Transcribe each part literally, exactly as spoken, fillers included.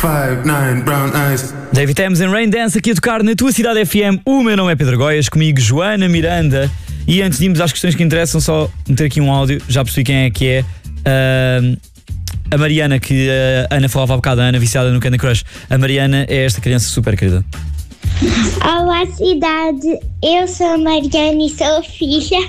five, nine, brown eyes. David Thames em Rain Dance aqui a tocar na tua cidade F M. O meu nome é Pedro Goias, comigo Joana Miranda. E antes de irmos às questões que interessam, só meter aqui um áudio. Já percebi quem é que é. Uh, a Mariana, que a Ana falava há bocado, a Ana viciada no Candy Crush. A Mariana é esta criança super querida. Olá, cidade. Eu sou a Mariana e sou filha.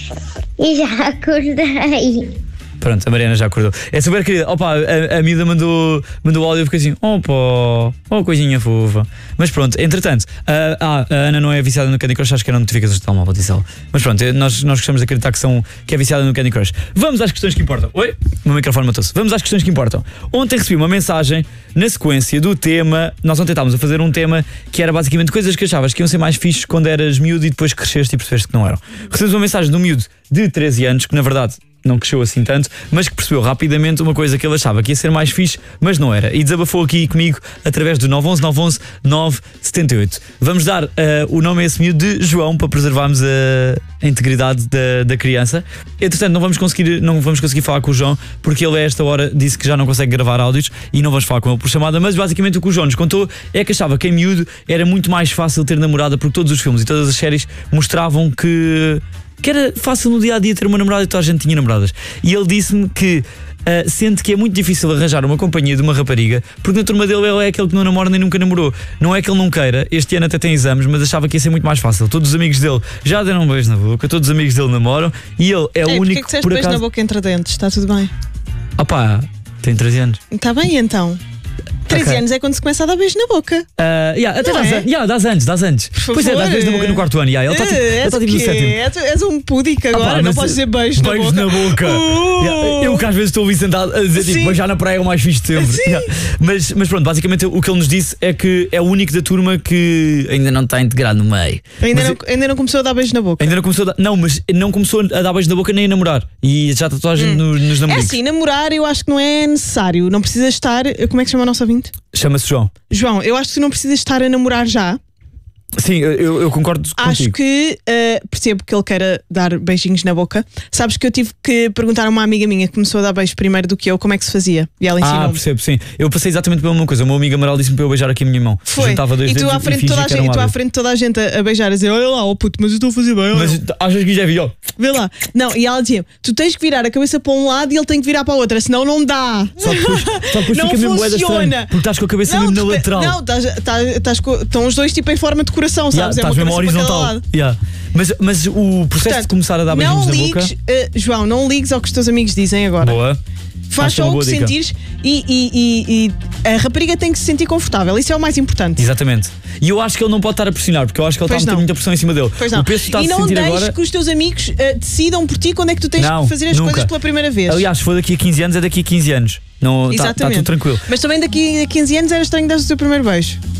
E já acordei. Pronto, a Mariana já acordou. É super querida. Opa, a, a miúda mandou, mandou o áudio e eu fiquei assim: opa, oh coisinha fofa. Mas pronto, entretanto, a, a, a Ana não é viciada no Candy Crush, acho que eram notificações de telemóvel, disse ela. Mas pronto, nós, nós gostamos de acreditar que, são, que é viciada no Candy Crush. Vamos às questões que importam. Oi? O meu microfone matou-se. Vamos às questões que importam. Ontem recebi uma mensagem na sequência do tema. Nós ontem estávamos a fazer um tema que era basicamente coisas que achavas que iam ser mais fixes quando eras miúdo e depois cresceste e percebeste que não eram. Recebemos uma mensagem de um miúdo de treze anos, que na verdade não cresceu assim tanto, mas que percebeu rapidamente uma coisa que ele achava que ia ser mais fixe, mas não era. E desabafou aqui comigo através do nove um um nove um um nove sete oito. Vamos dar uh, o nome a esse miúdo de João para preservarmos a, a integridade da, da criança. Entretanto, não vamos, conseguir, não vamos conseguir falar com o João, porque ele a esta hora disse que já não consegue gravar áudios e não vamos falar com ele por chamada, mas basicamente o que o João nos contou é que achava que em miúdo era muito mais fácil ter namorada, porque todos os filmes e todas as séries mostravam que que era fácil no dia-a-dia ter uma namorada e toda a gente tinha namoradas. E ele disse-me que uh, sente que é muito difícil arranjar uma companhia de uma rapariga, porque na turma dele ele é aquele que não namora nem nunca namorou. Não é que ele não queira, este ano até tem exames, mas achava que ia ser muito mais fácil. Todos os amigos dele já deram um beijo na boca, todos os amigos dele namoram e ele é Ei, o único que é que por beijo acaso... na boca entre dentes? Está tudo bem? Ah pá, tem treze anos. Está bem então. treze Okay. anos é quando se começa a dar beijo na boca. Uh, yeah, até Não dás, é? an- yeah, dás anos, dás anos. Por Pois é, favor. dás beijo na boca no quarto ano. Yeah, ele está tipo, ele És tá o tipo no quê? sétimo. És, és um pudico agora, Ah, pá, não mas podes dizer beijo na beijos boca. na boca. Uh! Yeah, eu que às vezes estou ali sentado a dizer tipo, Sim. beijar na praia é o mais fixe de sempre. Sim. Yeah. Mas, mas pronto, basicamente o que ele nos disse é que é o único da turma que ainda não está integrado no meio. Ainda Mas não, ainda não começou a dar beijo na boca. ainda não começou a dar, não, mas não começou a dar beijo na boca nem a namorar. E já está toda a gente Hum. no- nos É namoricos. assim, namorar eu acho que não é necessário. Não precisa estar. Como é que chama a nossa ouvinte? Chama-se João. João, eu acho que tu não precisas estar a namorar já. Sim, eu, eu concordo Acho contigo. que uh, percebo que ele queira dar beijinhos na boca. Sabes que eu tive que perguntar a uma amiga minha que começou a dar beijo primeiro do que eu como é que se fazia. E ela Ah, ensinou-me. percebo, sim. Eu passei exatamente pela mesma coisa. O meu amigo Amaral disse-me para eu beijar aqui a minha mão. Foi. Juntava dois E tu dedos à frente de fingia toda a que era gente, um e tu à lábio. frente de toda a gente a, a beijar, a dizer: olha lá, oh puto, mas eu estou a fazer bem. Olha. Mas achas que já vi, ó? Vê lá. Não, e ela dizia: tu tens que virar a cabeça para um lado e ele tem que virar para a outra, senão não dá. Só depois, só depois Não fica mesmo bué da estranho, funciona. porque estás com a cabeça mesmo de na repente- lateral. Não, estás, estás, estás com- estão os dois tipo em forma de coração, Yeah, sabes? É estás uma mesmo cabeça para cada horizontal. lado. Yeah. Mas, mas o processo de Portanto, começar a dar beijinhos não na ligues, boca. eh, João, não ligues ao que os teus amigos dizem agora. Boa. Faz Acho que é só uma o boa que dica. sentires e, e- e- e a rapariga tem que se sentir confortável. Isso é o mais importante. Exatamente. E eu acho que ele não pode estar a pressionar, porque eu acho que ele Pois está a meter não. muita pressão em cima dele. Pois não. O peso que está E a não sentir deixes agora. que os teus amigos eh, decidam por ti quando é que tu tens Não, que fazer as nunca. coisas pela primeira vez. Aliás, se for daqui a quinze anos, é daqui a quinze anos. Não, está tá Exatamente. tudo tranquilo. Mas também daqui a quinze anos era estranho dar o teu primeiro beijo.